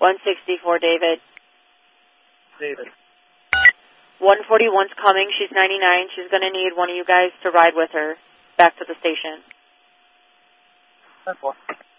164, David. David. 141's coming. She's 99. She's going to need one of you guys to ride with her back to the station. 10-4.